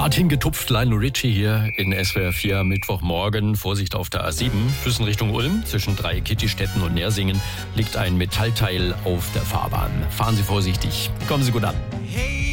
Hart hingetupft, Lionel Richie hier in SWR 4 Mittwochmorgen. Vorsicht auf der A7, Füssen Richtung Ulm. Zwischen Drei-Kitty-Städten und Nersingen liegt ein Metallteil auf der Fahrbahn. Fahren Sie vorsichtig. Kommen Sie gut an. Hey.